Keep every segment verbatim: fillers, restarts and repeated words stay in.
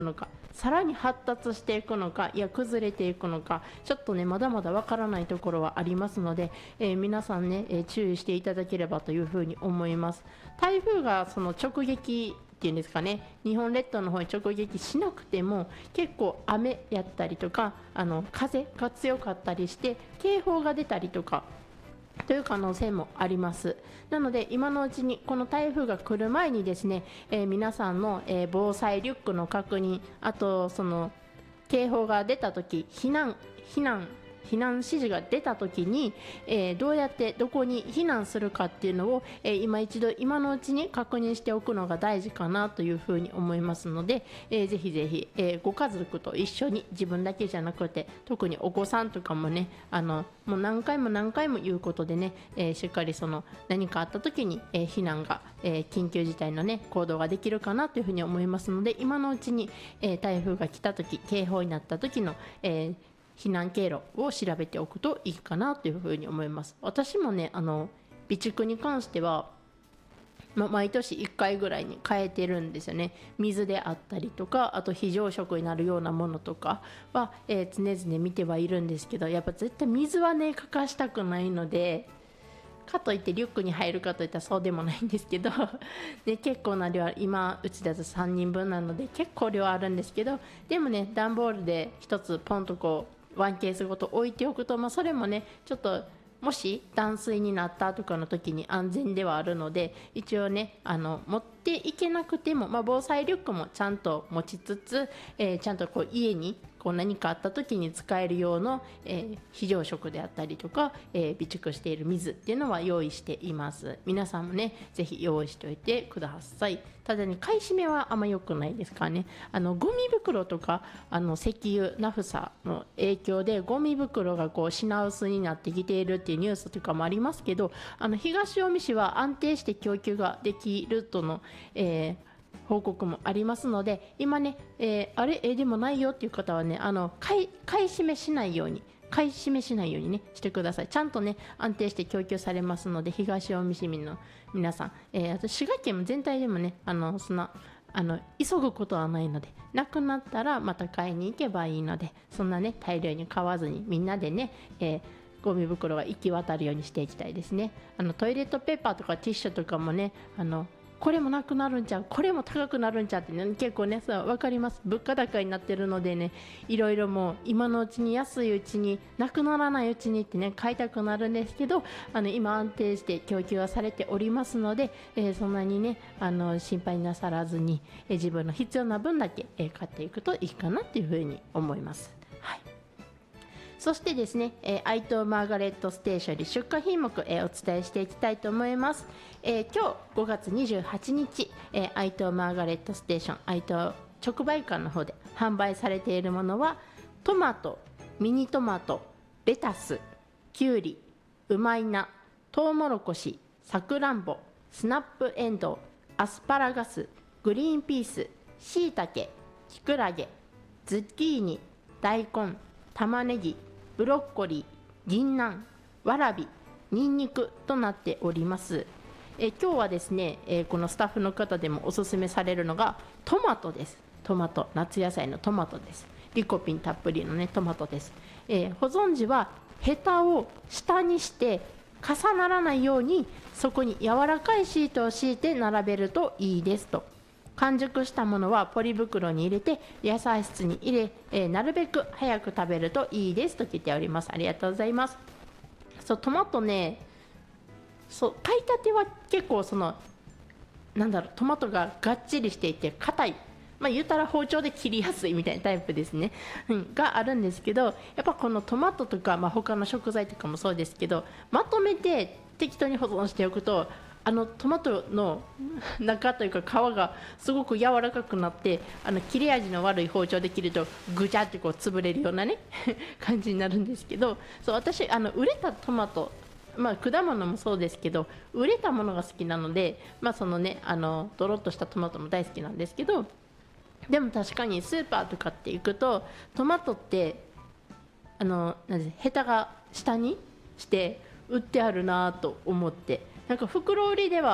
のか、さらに発達していくのか、いや崩れていくのか、ちょっとねまだまだわからないところはありますので、えー皆さんね、えー注意していただければというふうに思います。台風がその直撃っていうんですかね、日本列島の方に直撃しなくても結構雨やったりとか、あの風が強かったりして警報が出たりとかという可能性もあります。なので今のうちにこの台風が来る前にですね、えー皆さんの、えー防災リュックの確認、あとその警報が出た時、避難避難避難指示が出た時に、えーどうやってどこに避難するかっていうのを、えー今一度今のうちに確認しておくのが大事かなというふうに思いますので、えーぜひぜひ、えーご家族と一緒に、自分だけじゃなくて特にお子さんとかもね、あのもう何回も何回も言うことでね、えーしっかりその何かあった時に、えー避難が、えー緊急事態のね行動ができるかなというふうに思いますので、今のうちに、えー台風が来た時、警報になった時の、えー避難経路を調べておくといいかなというふうに思います。私もね、あの備蓄に関しては、ま、毎年いっかいぐらいに変えてるんですよね。水であったりとか、あと非常食になるようなものとかは、えー常々見てはいるんですけど、やっぱ絶対水はね欠かしたくないので、かといってリュックに入るかといったらそうでもないんですけどで結構な量、今うちだとさんにんぶんなので結構量あるんですけど、でもね段ボールで一つポンとこうワンケースごと置いておくと、まあ、それもねちょっともし断水になったとかの時に安全ではあるので、一応ねあの持っていけなくても、まあ、防災リュックもちゃんと持ちつつ、えーちゃんとこう家にこう何かあった時に使える用の、えー非常食であったりとか、えー備蓄している水っていうのは用意しています。皆さんもねぜひ用意しておいてください。ただね買い占めはあんま良くないですからね。あのゴミ袋とか、あの石油ナフサの影響でゴミ袋がこう品薄になってきているっていうニュースとかもありますけど、あの東近江市は安定して供給ができるとの、えー報告もありますので、今ね、えーあれ、えーでもないよっていう方はね、あの買い買い占めしないように買い占めしないようにねしてください。ちゃんとね安定して供給されますので、東近江市民の皆さん、えーあと滋賀県全体でもね、あのそんなあの急ぐことはないので、なくなったらまた買いに行けばいいので、そんなね大量に買わずにみんなでね、えーゴミ袋が行き渡るようにしていきたいですね。あのトイレットペーパーとかティッシュとかもね、あのこれもなくなるんちゃう、これも高くなるんちゃうって、ね、結構ねそう分かります。物価高になってるのでね、いろいろもう今のうちに、安いうちに、なくならないうちにってね買いたくなるんですけど、あの今安定して供給はされておりますので、えーそんなにねあの心配なさらずに、えー自分の必要な分だけ、えー買っていくといいかなっていうふうに思います。はい。そしてですね、えー、アイトーマーガレットステーションに出荷品目、えーお伝えしていきたいと思います。えー今日ごがつにじゅうはちにち、えー、アイトーマーガレットステーションアイトー直売館の方で販売されているものは、トマト、ミニトマト、レタス、キュウリ、うまいな、トウモロコシ、さくらんぼ、スナップエンドウ、アスパラガス、グリーンピース、しいたけ、きくらげ、ズッキーニ、大根、玉ねぎ、ブロッコリー、銀杏、わらび、にんにくとなっております。えー今日はですね、えーこのスタッフの方でもおすすめされるのがトマトです。トマト、夏野菜のトマトです。リコピンたっぷりのねトマトです。えー保存時はヘタを下にして重ならないように、そこに柔らかいシートを敷いて並べるといいですと。完熟したものはポリ袋に入れて野菜室に入れ、えーなるべく早く食べるといいですと聞いております。ありがとうございます。そうトマトね、そう買いたては結構そのなんだろう、トマトががっちりしていて硬い、まあ言うたら包丁で切りやすいみたいなタイプですね、うん、があるんですけど、やっぱこのトマトとか、まあ、他の食材とかもそうですけど、まとめて適当に保存しておくと、あのトマトの中というか皮がすごく柔らかくなって、あの切れ味の悪い包丁で切るとぐちゃってこう潰れるようなね感じになるんですけど、そう私あの売れたトマト、まあ、果物もそうですけど売れたものが好きなので、まあそのね、あのドロッとしたトマトも大好きなんですけど、でも確かにスーパーとかって行くとトマトってあのなんでヘタが下にして売ってあるなと思って、なんか袋売りでは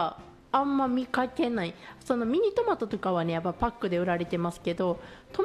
あんま見かけない。そのミニトマトとかはねやっぱパックで売られてますけど、ト